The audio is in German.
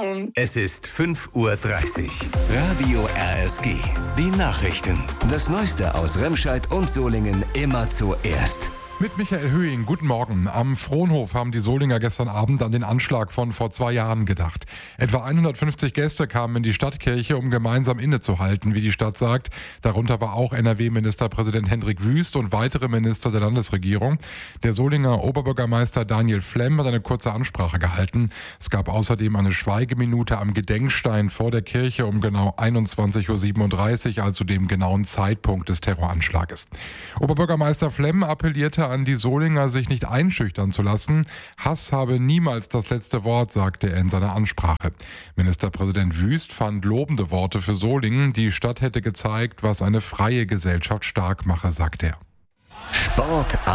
Es ist 5:30 Uhr. Radio RSG. Die Nachrichten. Das Neueste aus Remscheid und Solingen immer zuerst. Mit Michael Höhing, guten Morgen. Am Fronhof haben die Solinger gestern Abend an den Anschlag von vor 2 Jahren gedacht. Etwa 150 Gäste kamen in die Stadtkirche, um gemeinsam innezuhalten, wie die Stadt sagt. Darunter war auch NRW-Ministerpräsident Hendrik Wüst und weitere Minister der Landesregierung. Der Solinger Oberbürgermeister Daniel Flemm hat eine kurze Ansprache gehalten. Es gab außerdem eine Schweigeminute am Gedenkstein vor der Kirche um genau 21:37 Uhr, also dem genauen Zeitpunkt des Terroranschlages. Oberbürgermeister Flemm appellierte an die Solinger, sich nicht einschüchtern zu lassen. Hass habe niemals das letzte Wort, sagte er in seiner Ansprache. Ministerpräsident Wüst fand lobende Worte für Solingen. Die Stadt hätte gezeigt, was eine freie Gesellschaft stark mache, sagte er. Sport